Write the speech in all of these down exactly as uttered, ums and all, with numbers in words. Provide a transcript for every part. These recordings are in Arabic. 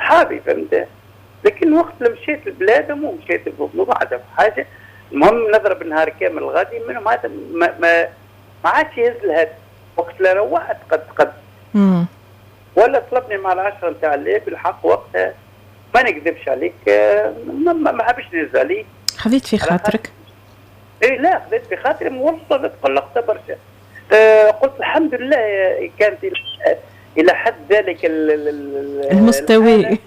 صحابي فهمت. لكن وقت لما مشيت لبلادهم ومشيت لبلادهم ما عندهم حاجه، المهم نضرب نهار كامل غادي منهم هذا ما ما, ما عادش يهز الهاتف. وقت لا روحت قد قد امم ولا طلبني مع العشره نتاع الليل بالحق وقتها ما نكذبش عليك ما, ما, ما حبش نهز عليه. خذيت في خاطرك؟ اي لا خذيت في خاطري موصلت قلقت برشا. أه قلت الحمد لله كانت الى حد ذلك المستوى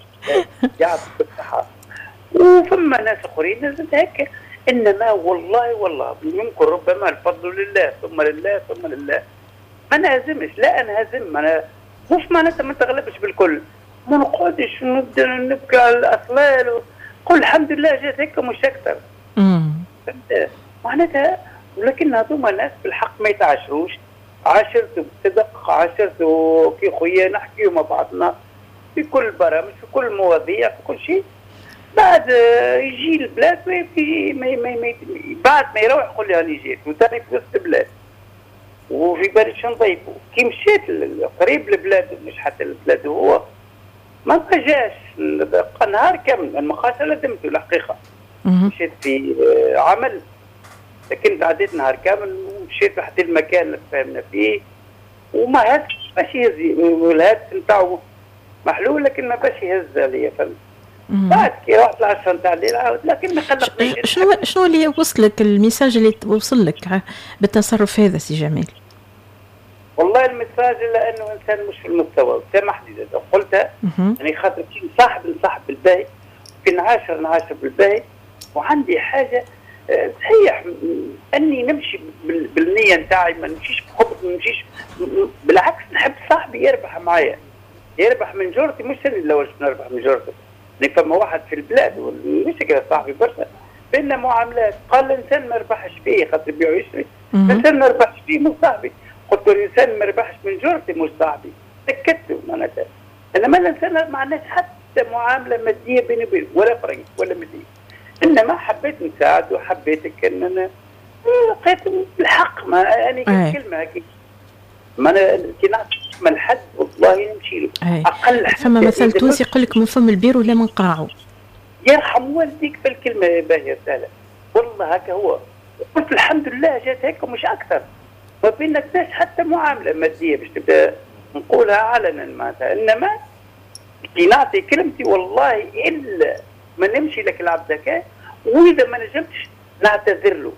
يعطيك الصحه. وفما ناس اخرين نزلت هكا. انما والله والله يمكن ربما الفضل لله ثم لله ثم لله. ما نهزمش لا انهزم انا مش معناتها ما نتغلبش بالكل. ما نقعدش نبدا نبكي على الاطلال. قل الحمد لله جات هكا مش اكثر. امم فهمت معناتها. ولكن هذوما ناس بالحق ما يتعاشروش. عاشرته بصدق عاشرته كي خويا نحكيو مع بعضنا في كل برامج في كل مواضيع في كل شيء. بعد يجي البلاد في ما ما ما بعد ما يروح يقول لي راني جيت وثاني في وسط البلاد وفي بالي شنو نضيفوا. كي مشيت قريب البلاد مش حتى البلاد هو ما جاش بقى نهار كامل. ما خاش ندمته الحقيقه. مشيت في عمل لكن عديت نهار كامل ومشيت لحد المكان اللي تفاهمنا فيه وما هزش ماشي يهز. الهاتف نتاعو محلول لكن ما باش يهز عليا فهمت. بعد كي رحت العشرة نتاع الليل عاود لكن ما قلقنيش. شنو شنو اللي وصلك الميساج اللي وصل لك بالتصرف هذا سي جميل؟ والله الميساج لانه انسان مش في المستوى سامحني اذا قلتها يعني خاطر كي نصاحب نصاحب بالباهي كي نعاشر نعاشر بالباهي وعندي حاجه صحيح اني نمشي بالنيه نتاعي ما نمشيش بحب ما نمشيش بالعكس نحب صاحبي يربح معايا يربح من جرتي مش انا الاول باش نربح من جرتي. يعني فما واحد في البلاد مش كذا صاحبي برشا بيننا معاملات قال الانسان ما يربحش فيه خاطر يبيع ويشري. الانسان ما يربحش فيه مش صاحبي. قلت له الانسان ما يربحش من جرتي مش صاحبي سكته معناتها. انما الانسان ما عندناش حتى معامله ماديه بيني وبينه ولا فرنك ولا ماديه. انما حبيت نساعد وحبيتك ان انا لقيت بالحق ما يعني كلمه هكي ما انا كي نعطي من حد والله نمشي له اقل. فما مثل تونسي يقول لك من فم البير ولا من قاعه. يرحم والديك في الكلمه باهيه سهله والله هكا هو. قلت الحمد لله جات هيك ومش اكثر. ما بينناش حتى معامله ماديه باش تبدا نقولها علنا معناتها. انما كي نعطي كلمتي والله الا ما نمشي لك العبد هكا واذا ما نجمتش نعتذر له.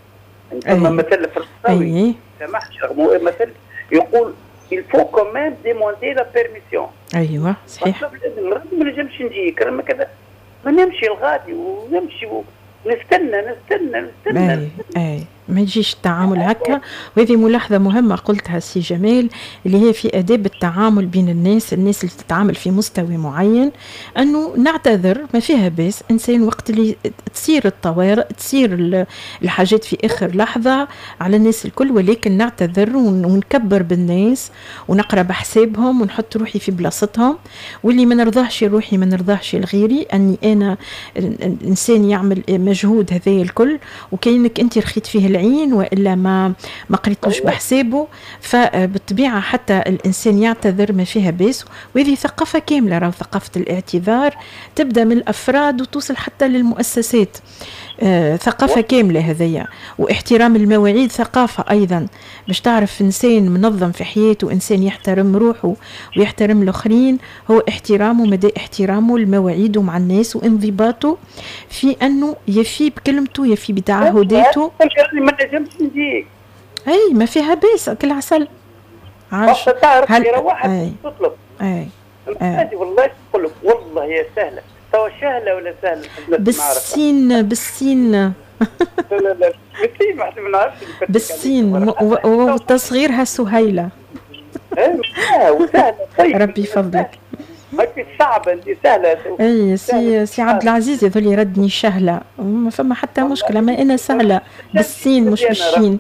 ثم مثل فرنساوي سامحني مثل يقول il faut quand même demander la permission. ايوه صحيح. ما نجمش نجي كلام كذا ما نمشي الغادي ونمشي ونستنى نستنى نستنى. اي اي ما يجيش التعامل هكا. وهذه ملاحظه مهمه قلتها سي جمال اللي هي في اداب التعامل بين الناس الناس اللي تتعامل في مستوى معين انه نعتذر ما فيها باس. انسان وقت اللي تصير الطوارئ تصير الحاجات في اخر لحظه على الناس الكل ولكن نعتذر ونكبر بالناس ونقرا بحسابهم ونحط روحي في بلاصتهم. واللي ما نرضاهش روحي ما نرضاهش لغيري اني انا الانسان يعمل مجهود هذايا الكل وكأنك انت رخيت فيه العين والا ما ما قريتلوش بحسابه. فبالطبيعه حتى الانسان يعتذر ما فيها باس. وهذه ثقافه كامله راهو ثقافه الاعتذار تبدا من الافراد وتوصل حتى للمؤسسات. آه ثقافه كامله هذيا. واحترام المواعيد ثقافه ايضا باش تعرف انسان منظم في حياته انسان يحترم روحه ويحترم الاخرين هو احترامه مدى احترامه لمواعيده مع الناس وانضباطه في انه يفي بكلمته يفي بتعهداته. ما نجمش نجيك اي ما فيها باس كل عسل عاش تعرف يروح تطلب اي هذه والله تقول لك والله يا سهله توا سهله ولا سهله بالسين بالسين لا لا لا بالسين ما ما نعرفش بالسين وتصغيرها سهيله اه وسهله ربي يفضلك هاكي صعبه انت سهله. اي سي سي عبد العزيز يظل يردني شهله ما فما حتى مشكله ما انا سهله بالسين مش بالشين.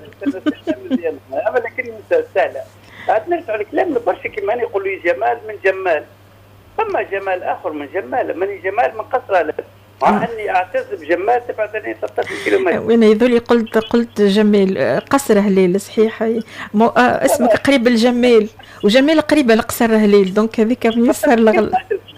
اما كلمه سهله عاد نرجع لكلام برشا كيما يقولوا جمال من جمال. فما جمال اخر من جمال ماني جمال من قصره لا مع اني اعتز بجمال تبعدني ثلاثة عشر كيلومتر. وانا يذولي قلت قلت جمال قصر هليل صحيح مو آه اسمك قريب الجمال وجمال قريبه لقصر هليل دونك هذيك يسهر الغل.